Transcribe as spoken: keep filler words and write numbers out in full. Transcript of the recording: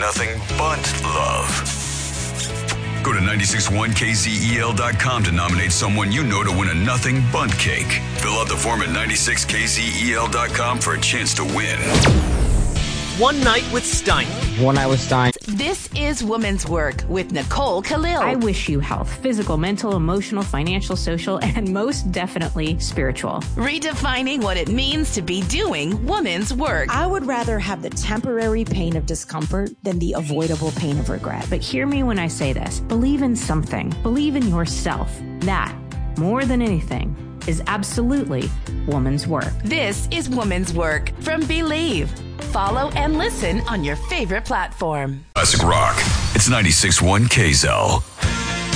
nothing but love. Go to nine six one K Z E L dot com to nominate someone you know to win a nothing but cake. Fill out the form at nine six K Z E L dot com for a chance to win. One Night with Stein. One Night with Stein. This is Woman's Work with Nicole Khalil. I wish you health, physical, mental, emotional, financial, social, and most definitely spiritual. Redefining what it means to be doing woman's work. I would rather have the temporary pain of discomfort than the avoidable pain of regret. But hear me when I say this. Believe in something. Believe in yourself. That, more than anything, is absolutely woman's work. This is Woman's Work from Believe. Follow and listen on your favorite platform. Classic Rock. It's ninety-six point one K Z L.